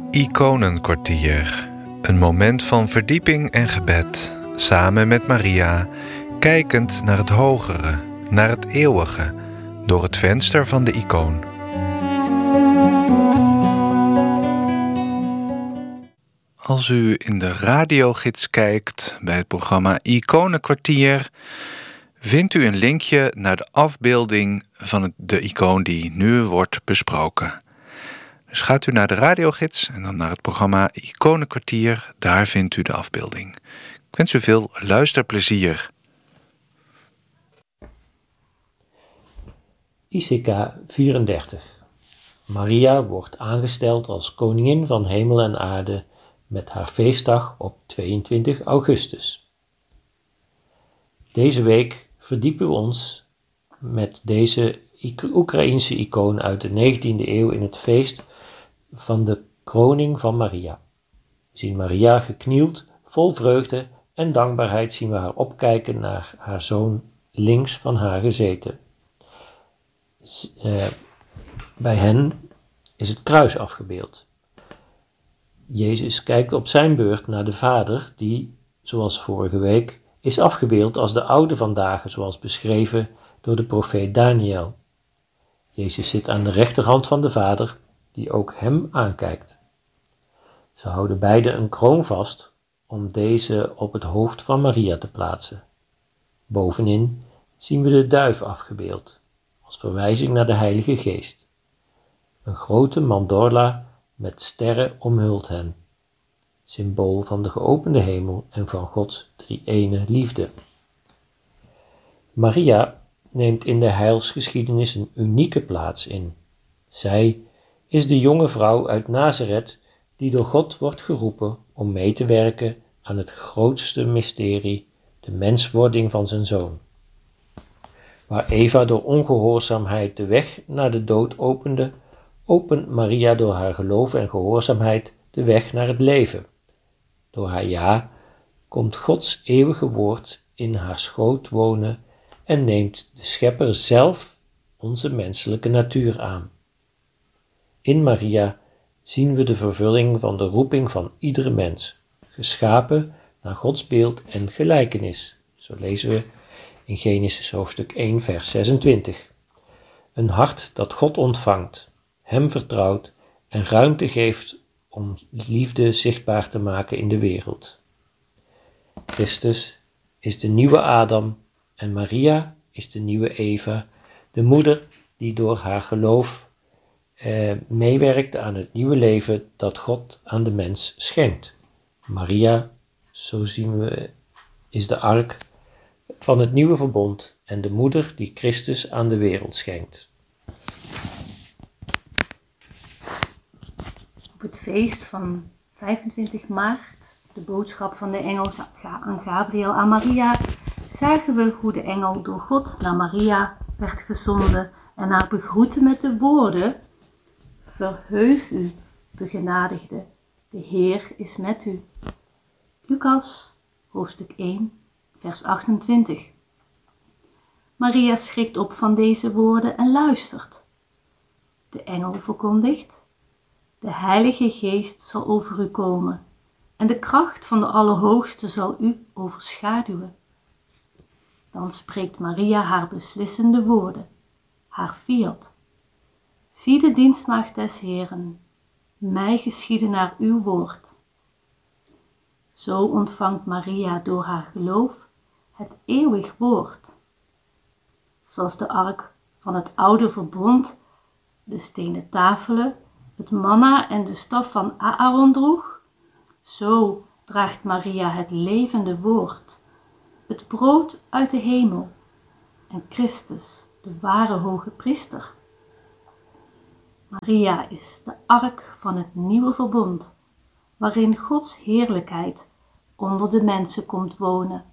Iconenkwartier. Een moment van verdieping en gebed, samen met Maria, kijkend naar het hogere, naar het eeuwige, door het venster van de icoon. Als u in de radiogids kijkt bij het programma Iconenkwartier, vindt u een linkje naar de afbeelding van de icoon die nu wordt besproken. Dus gaat u naar de radiogids en dan naar het programma Iconenkwartier. Daar vindt u de afbeelding. Ik wens u veel luisterplezier. ICK 34. Maria wordt aangesteld als koningin van hemel en aarde met haar feestdag op 22 augustus. Deze week verdiepen we ons met deze Oekraïense icoon uit de 19e eeuw in het feest van de kroning van Maria. We zien Maria geknield, vol vreugde en dankbaarheid zien we haar opkijken naar haar zoon links van haar gezeten. Bij hen is het kruis afgebeeld. Jezus kijkt op zijn beurt naar de Vader die, zoals vorige week, is afgebeeld als de oude van dagen, zoals beschreven door de profeet Daniel. Jezus zit aan de rechterhand van de Vader, die ook hem aankijkt. Ze houden beide een kroon vast om deze op het hoofd van Maria te plaatsen. Bovenin zien we de duif afgebeeld, als verwijzing naar de Heilige Geest. Een grote mandorla met sterren omhult hen, symbool van de geopende hemel en van Gods drie-ene liefde. Maria neemt in de heilsgeschiedenis een unieke plaats in. Zij is de jonge vrouw uit Nazareth die door God wordt geroepen om mee te werken aan het grootste mysterie, de menswording van zijn zoon. Waar Eva door ongehoorzaamheid de weg naar de dood opende, opent Maria door haar geloof en gehoorzaamheid de weg naar het leven. Door haar ja komt Gods eeuwige woord in haar schoot wonen en neemt de Schepper zelf onze menselijke natuur aan. In Maria zien we de vervulling van de roeping van iedere mens, geschapen naar Gods beeld en gelijkenis. Zo lezen we in Genesis hoofdstuk 1 vers 26. Een hart dat God ontvangt, hem vertrouwt en ruimte geeft om liefde zichtbaar te maken in de wereld. Christus is de nieuwe Adam en Maria is de nieuwe Eva, de moeder die door haar geloof meewerkt aan het nieuwe leven dat God aan de mens schenkt. Maria, zo zien we, is de ark van het nieuwe verbond en de moeder die Christus aan de wereld schenkt. Op het feest van 25 maart, de boodschap van de engel aan Gabriel aan Maria, zagen we hoe de engel door God naar Maria werd gezonden en haar begroette met de woorden: Verheug u, begenadigde, de Heer is met u. Lucas, hoofdstuk 1, vers 28. Maria schrikt op van deze woorden en luistert. De engel verkondigt: De Heilige Geest zal over u komen en de kracht van de Allerhoogste zal u overschaduwen. Dan spreekt Maria haar beslissende woorden, haar fiat. Zie de dienstmaagd des Heeren, mij geschieden naar uw woord. Zo ontvangt Maria door haar geloof het eeuwig woord. Zoals de ark van het oude verbond de stenen tafelen, het manna en de staf van Aaron droeg, zo draagt Maria het levende woord, het brood uit de hemel en Christus, de ware hoge priester. Maria is de ark van het nieuwe verbond, waarin Gods heerlijkheid onder de mensen komt wonen